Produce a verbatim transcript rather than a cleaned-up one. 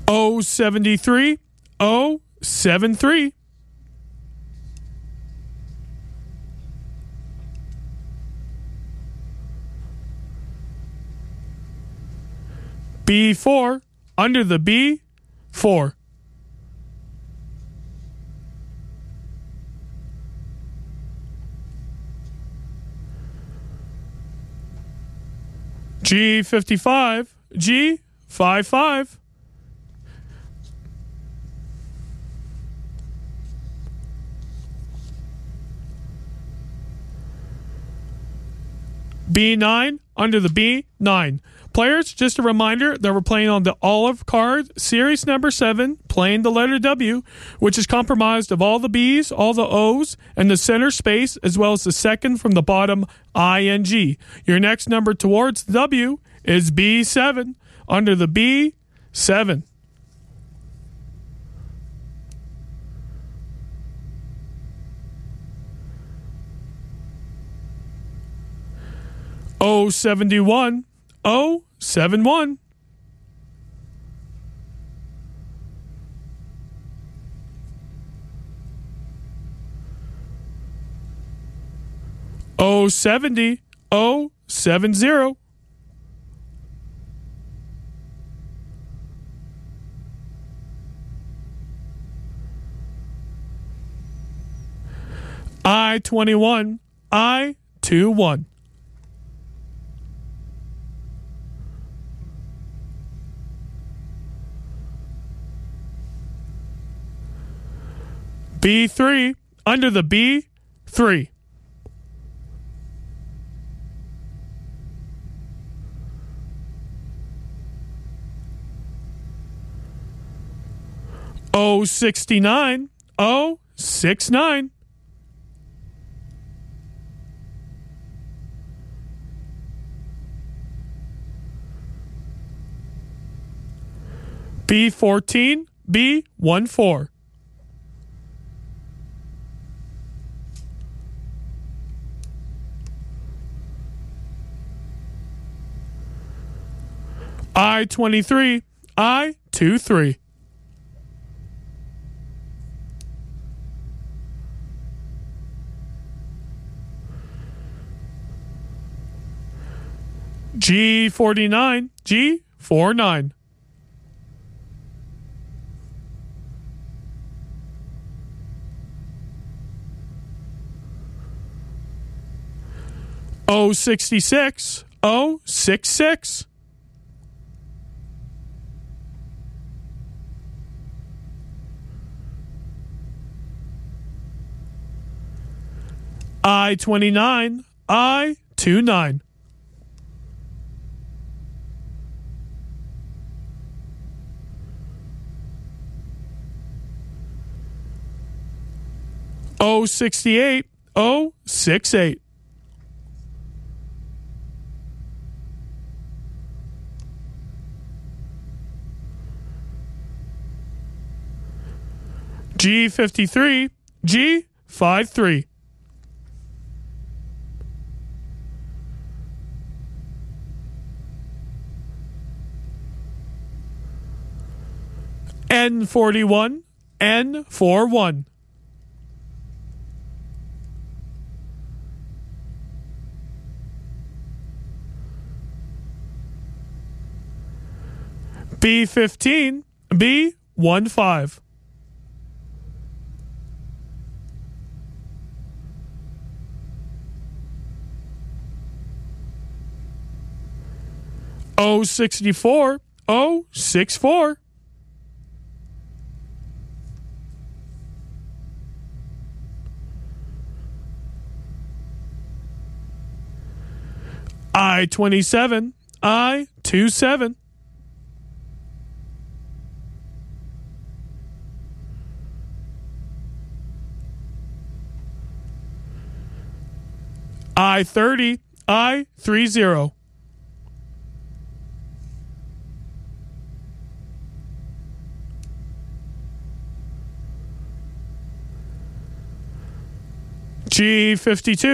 oh seventy-three oh seventy-three. B four, under the B, four. G fifty-five, G fifty-five. B nine, under the B, nine. Players, just a reminder that we're playing on the Olive card, series number seven, playing the letter W, which is comprised of all the B's, all the O's, and the center space, as well as the second from the bottom, I N G. Your next number towards W is B seven, under the B, seven. oh seventy-one, oh seventy-one. oh seventy, oh seventy. I twenty-one, I twenty-one. B three, under the B, three. oh sixty-nine, oh sixty-nine. B fourteen, B fourteen. I twenty-three, I twenty-three. G forty-nine, G forty-nine. oh sixty-six, oh sixty-six. I twenty-nine, I twenty-nine. oh sixty-eight, oh sixty-eight. G fifty-three, G fifty-three. N forty-one, N forty-one. B fifteen, B fifteen. oh sixty-four, oh sixty-four. I twenty-seven, I twenty-seven. I thirty, I thirty. G fifty-two.